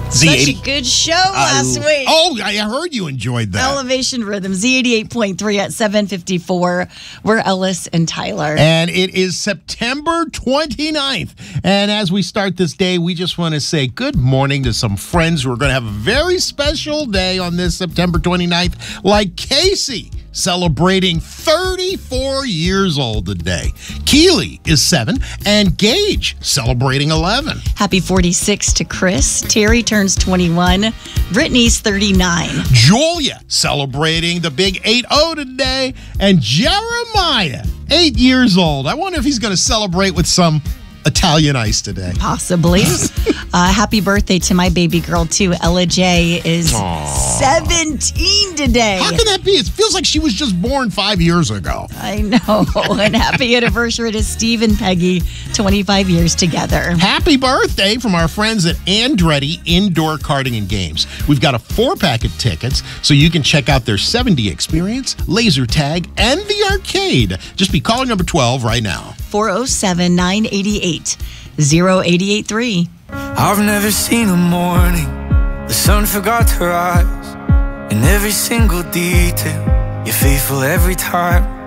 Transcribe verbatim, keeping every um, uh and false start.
Z eighty. Such a good show last uh, week. Oh, I heard you enjoyed that. Elevation Rhythm, Z eighty-eight point three at seven fifty-four. We're Ellis and Tyler. And it is September twenty-ninth. And as we start this day, we just want to say good morning to some friends who are going to have a very special day on this September twenty-ninth, like Casey, celebrating thirty-four years old today. Keely is seven, and Gage celebrating eleven. Happy forty-six to Chris. Terry turns twenty-one. Brittany's thirty-nine. Julia celebrating the big eight oh today, and Jeremiah, eight years old. I wonder if he's going to celebrate with some Italian ice today. Possibly. uh, happy birthday to my baby girl, too. Ella J is Aww. seventeen today. How can that be? It feels like she was just born five years ago. I know. And happy anniversary to Steve and Peggy, twenty-five years together. Happy birthday from our friends at Andretti Indoor Karting and Games. We've got a four-pack of tickets, so you can check out their seventy experience, laser tag, and the arcade. Just be calling number twelve right now. four oh seven, nine eight eight, oh eight eight three. I've never seen a morning the sun forgot to rise. In every single detail, you're faithful every time.